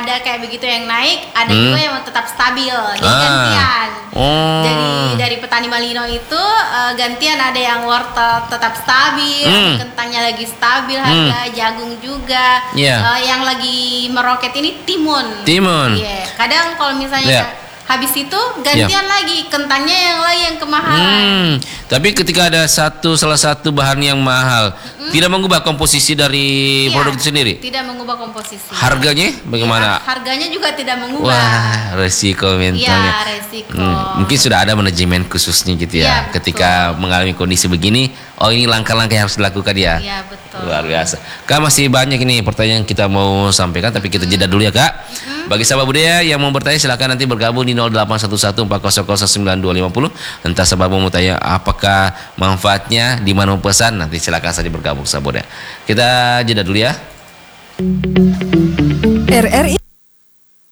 ada kayak begitu yang naik, ada juga yang tetap stabil, jadi gantian. Jadi dari petani Malino itu gantian, ada yang wortel tetap stabil, kentangnya lagi stabil, harga jagung juga. Yang lagi meroket ini timun. Kadang kalau misalnya habis itu gantian lagi kentangnya yang kemahalan. Tapi ketika ada salah satu bahan yang mahal, tidak mengubah komposisi dari produk itu sendiri. Tidak mengubah komposisi. Harganya bagaimana? Harganya juga tidak mengubah. Wah, resiko mentalnya. Resiko. Mungkin sudah ada manajemen khususnya gitu ya. Ketika mengalami kondisi begini, ini langkah-langkah yang harus dilakukan ya. Iya, betul. Luar biasa. Kak, masih banyak ini pertanyaan yang kita mau sampaikan, tapi kita jeda dulu ya Kak. Bagi sahabat budaya yang mau bertanya, silakan nanti bergabung di 081140095250. Entah sahabat mau tanya apakah manfaatnya, di mana mau pesan, nanti silakan saja bergabung sahabat budaya. Kita jeda dulu ya. RRI